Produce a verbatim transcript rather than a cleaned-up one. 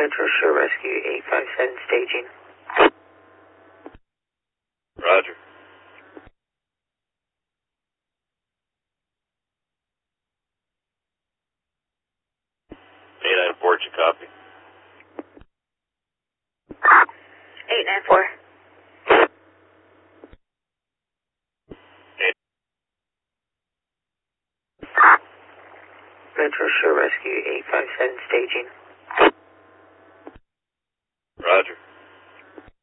Metro Shore Rescue eight five seven staging. Roger. eight nine four, you copy? eight nine four. Metro Shore Rescue eight five seven staging.